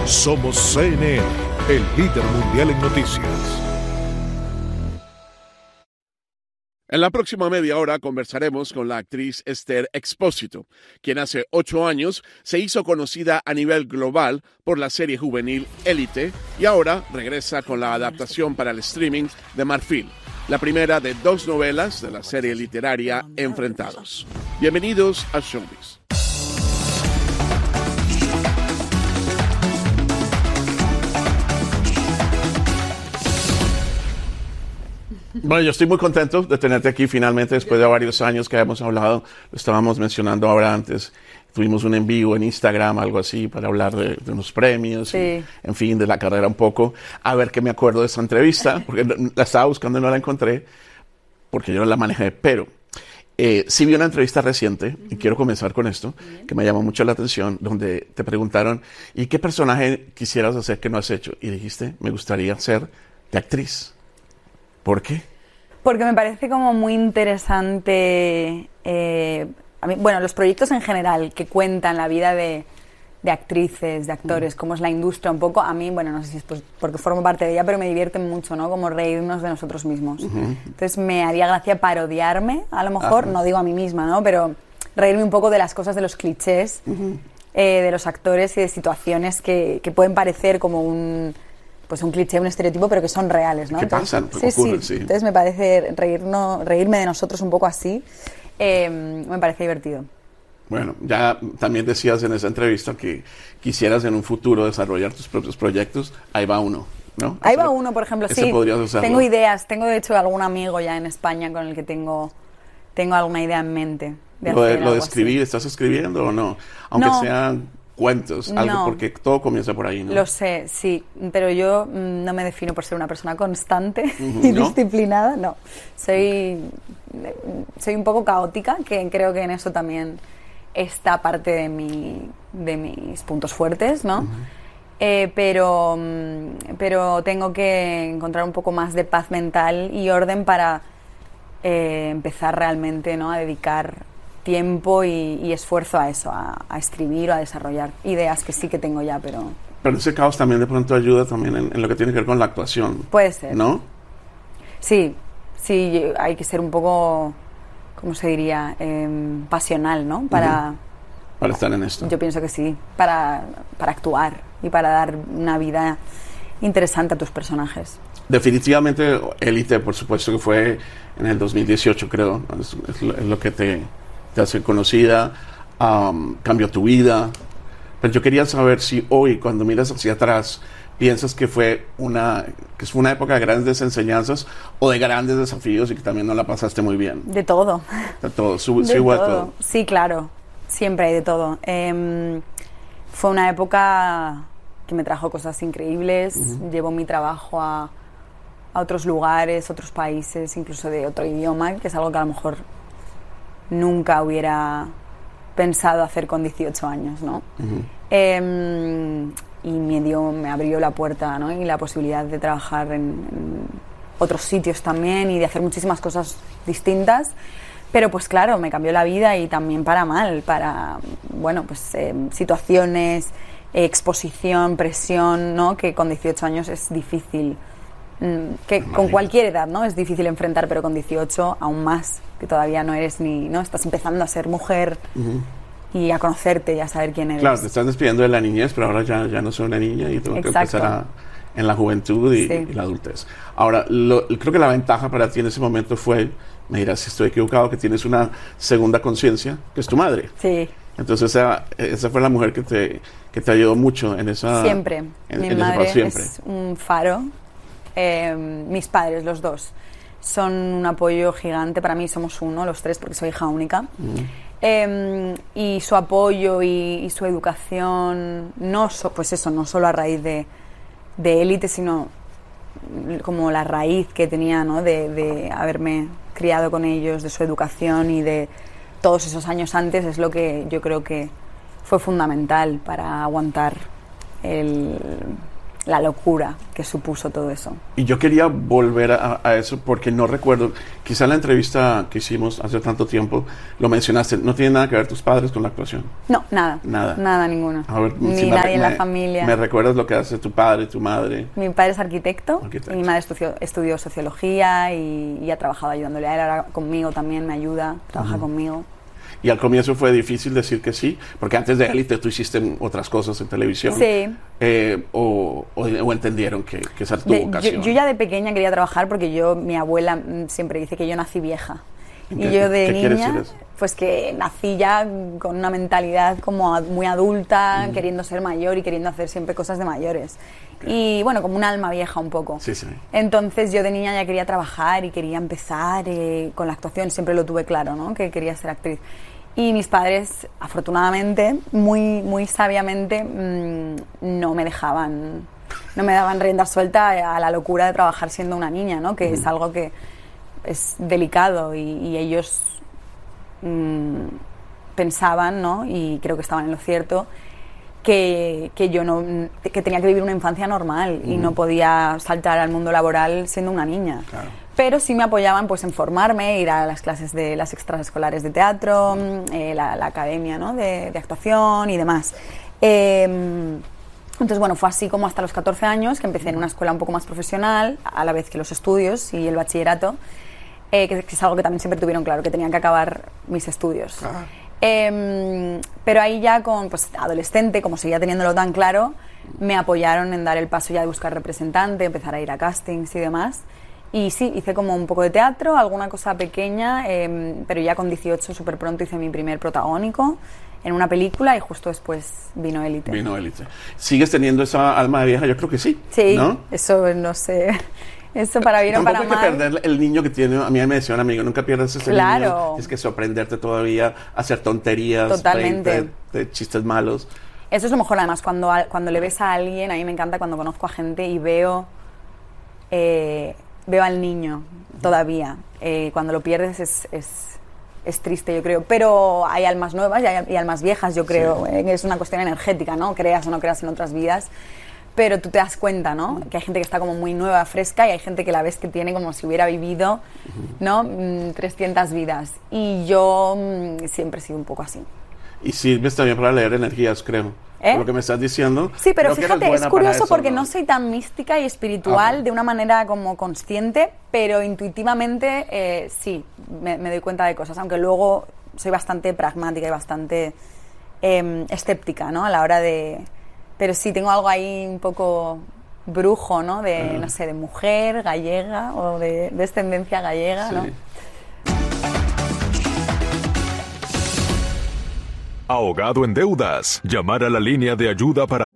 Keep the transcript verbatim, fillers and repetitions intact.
Somos C N N, el líder mundial en noticias. En la próxima media hora conversaremos con la actriz Esther Expósito, quien hace ocho años se hizo conocida a nivel global por la serie juvenil Élite y ahora regresa con la adaptación para el streaming de Marfil, la primera de dos novelas de la serie literaria Enfrentados. Bienvenidos a Showbiz. Bueno, yo estoy muy contento de tenerte aquí finalmente después de varios años que hemos hablado. Lo estábamos mencionando ahora antes. Tuvimos un en vivo en Instagram, algo así, para hablar de, de unos premios, sí. y, en fin, de la carrera un poco. A ver qué me acuerdo de esa entrevista, porque la estaba buscando y no la encontré, porque yo no la manejé. Pero eh, sí vi una entrevista reciente, y quiero comenzar con esto, que me llamó mucho la atención, donde te preguntaron, ¿y qué personaje quisieras hacer que no has hecho? Y dijiste, me gustaría ser de actriz. ¿Por qué? Porque me parece como muy interesante, eh, a mí, bueno, los proyectos en general que cuentan la vida de, de actrices, de actores, mm. cómo es la industria un poco, a mí, bueno, no sé si es pues porque formo parte de ella, pero me divierten mucho, ¿no? Como reírnos de nosotros mismos. Uh-huh. Entonces me haría gracia parodiarme, a lo mejor, uh-huh. no digo a mí misma, ¿no? Pero reírme un poco de las cosas, de los clichés, uh-huh. eh, de los actores y de situaciones que, que pueden parecer como un... pues un cliché, un estereotipo, pero que son reales, ¿no? ¿Qué pasan? Sí, ocurren, sí. sí. Entonces me parece reírnos, reírme de nosotros un poco así, eh, me parece divertido. Bueno, ya también decías en esa entrevista que quisieras en un futuro desarrollar tus propios proyectos. Ahí va uno, ¿no? Ahí ese, va uno, por ejemplo, sí. Tengo ideas, tengo de hecho algún amigo ya en España con el que tengo, tengo alguna idea en mente. De lo de, hacer lo de algo escribir, así. ¿Estás escribiendo o no? Aunque no. sean... cuentos, algo, no. porque todo comienza por ahí, ¿no? Lo sé, sí, pero yo mm, no me defino por ser una persona constante uh-huh, y ¿no? disciplinada, no. Soy, soy un poco caótica, que creo que en eso también está parte de, mi, de mis puntos fuertes, ¿no? Uh-huh. Eh, pero, pero tengo que encontrar un poco más de paz mental y orden para eh, empezar realmente, ¿no? a dedicar tiempo y, y esfuerzo a eso, a, a escribir o a desarrollar ideas que sí que tengo ya, pero... Pero ese caos también de pronto ayuda también en, en lo que tiene que ver con la actuación. Puede ser. ¿No? Sí, sí, hay que ser un poco, ¿cómo se diría? Eh, pasional, ¿no? Para... Uh-huh. Para estar en esto. Yo pienso que sí, para, para actuar y para dar una vida interesante a tus personajes. Definitivamente Élite, por supuesto que fue en el dos mil dieciocho, creo, es, es, lo, es lo que te... te hace conocida, um, cambió tu vida. Pero yo quería saber si hoy, cuando miras hacia atrás, piensas que fue una que fue una época de grandes enseñanzas o de grandes desafíos y que también no la pasaste muy bien. De todo. De todo, Sub, de todo. todo. Sí, claro. Siempre hay de todo. Eh, fue una época que me trajo cosas increíbles. Uh-huh. Llevó mi trabajo a, a otros lugares, otros países, incluso de otro idioma, que es algo que a lo mejor nunca hubiera pensado hacer con dieciocho años, ¿no? Uh-huh. Eh, y me dio, me abrió la puerta, ¿no? Y la posibilidad de trabajar en, en otros sitios también y de hacer muchísimas cosas distintas. Pero pues claro, me cambió la vida y también para mal, para, bueno, pues eh, situaciones, eh, exposición, presión, ¿no? Que con dieciocho años es difícil. Que con cualquier edad, ¿no? Es difícil enfrentar, pero con dieciocho aún más, que todavía no eres ni, ¿no? Estás empezando a ser mujer uh-huh. y a conocerte y a saber quién eres. Claro, te estás despidiendo de la niñez, pero ahora ya, ya no soy una niña y tengo Exacto. que empezar a, en la juventud y, sí. y la adultez. Ahora, lo, creo que la ventaja para ti en ese momento fue, me dirás si estoy equivocado, que tienes una segunda conciencia, que es tu madre. Sí. Entonces esa, esa fue la mujer que te, que te ayudó mucho en esa... Siempre. En, Mi en madre ese siempre. Es un faro. Eh, mis padres, los dos, son un apoyo gigante. Para mí somos uno, los tres, porque soy hija única. Mm. Eh, y su apoyo y, y su educación, no so, pues eso, no solo a raíz de, de Élite, sino como la raíz que tenía, ¿no? de, de haberme criado con ellos, de su educación y de todos esos años antes, es lo que yo creo que fue fundamental para aguantar el... la locura que supuso todo eso. Y yo quería volver a, a eso porque no recuerdo, quizá en la entrevista que hicimos hace tanto tiempo lo mencionaste, no tiene nada que ver tus padres con la actuación. No, nada. Nada. Nada, ninguno. A ver, Ni si nadie me, en la me, familia. ¿Me recuerdas lo que hace tu padre, tu madre? Mi padre es arquitecto, Arquitecto. y mi madre estudió, estudió sociología y, y ha trabajado ayudándole a él. Ahora conmigo también me ayuda, trabaja uh-huh. conmigo. Y al comienzo fue difícil decir que sí, porque antes de Élite tú hiciste otras cosas en televisión. Sí. Eh, o, o, o entendieron que, que esa es tu de, vocación. Yo, yo ya de pequeña quería trabajar porque yo, mi abuela siempre dice que yo nací vieja. Y ¿Qué, yo de ¿qué niña, decir eso? Pues que nací ya con una mentalidad como muy adulta, mm. queriendo ser mayor y queriendo hacer siempre cosas de mayores. Okay. Y bueno, como un alma vieja un poco. Sí, sí. Entonces yo de niña ya quería trabajar y quería empezar eh, con la actuación, siempre lo tuve claro, ¿no? Que quería ser actriz. Y mis padres, afortunadamente, muy, muy sabiamente, mmm, no me dejaban, no me daban rienda suelta a la locura de trabajar siendo una niña, ¿no? Que mm. es algo que es delicado y, y ellos mmm, pensaban, ¿no? Y creo que estaban en lo cierto, que, que yo no, que tenía que vivir una infancia normal mm. y no podía saltar al mundo laboral siendo una niña. Claro. Pero sí me apoyaban pues en formarme, ir a las clases de las extraescolares de teatro, eh, la, la academia, ¿no? de, de actuación y demás. Eh, entonces, bueno, fue así como hasta los catorce años, que empecé en una escuela un poco más profesional, a la vez que los estudios y el bachillerato, eh, que, que es algo que también siempre tuvieron claro, que tenían que acabar mis estudios. Ah. Eh, pero ahí ya con pues, adolescente, como seguía teniéndolo tan claro, me apoyaron en dar el paso ya de buscar representante, empezar a ir a castings y demás. Y sí, hice como un poco de teatro, alguna cosa pequeña, eh, pero ya con dieciocho súper pronto hice mi primer protagónico en una película y justo después vino Élite. Vino Élite. ¿Sigues teniendo esa alma de vieja? Yo creo que sí. Sí, ¿no? Eso no sé, eso para bien o para mal. Tampoco hay que perder el niño que tiene, a mí me decía un amigo, nunca pierdas ese claro. niño. Es que sorprenderte todavía, hacer tonterías, totalmente, de, de chistes malos. Eso es lo mejor además, cuando, cuando le ves a alguien, a mí me encanta cuando conozco a gente y veo... Eh, veo al niño todavía. Eh, cuando lo pierdes es, es, es triste, yo creo. Pero hay almas nuevas y hay, y almas viejas, yo creo. Sí. Eh, es una cuestión energética, ¿no? Creas o no creas en otras vidas. Pero tú te das cuenta, ¿no? Que hay gente que está como muy nueva, fresca, y hay gente que la ves que tiene como si hubiera vivido, ¿no? Mm, trescientas vidas. Y yo mm, siempre he sido un poco así. Y sirves también para leer energías, creo. ¿Eh? Por lo que me estás diciendo. Sí, pero fíjate, es curioso eso, porque ¿no? no soy tan mística y espiritual okay. de una manera como consciente, pero intuitivamente eh, sí, me, me doy cuenta de cosas, aunque luego soy bastante pragmática y bastante eh, escéptica, ¿no? A la hora de... Pero sí, tengo algo ahí un poco brujo, ¿no? De, uh. no sé, de mujer gallega o de descendencia gallega, sí. ¿no? Ahogado en deudas. Llamar a la línea de ayuda para